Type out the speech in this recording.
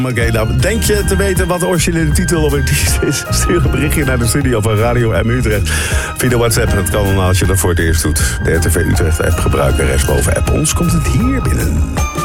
Oké, nou, denk je te weten wat de originele titel of artiest is? Stuur een berichtje naar de studio van Radio M Utrecht via de WhatsApp. Dat kan als je dat voor het eerst doet. De RTV Utrecht app gebruiken, rechtsboven app. Ons komt het hier binnen.